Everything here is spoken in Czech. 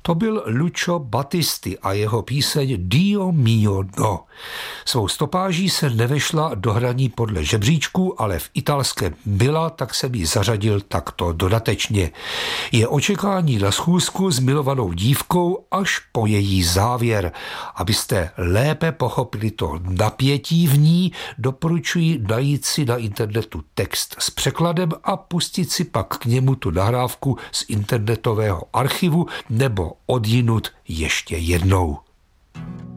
To byl Lucio Battisti a jeho píseň Dio mio no. Svou stopáží se nevešla do hraní podle žebříčku, ale v italském byla, tak jsem ji zařadil takto dodatečně. Je očekání na schůzku s milovanou dívkou až po její závěr. Abyste lépe pochopili to napětí v ní, doporučuji najít si na internetu text s překladem a pustit si pak k němu tu nahrávku z internetového archivu nebo odjinud ještě jednou.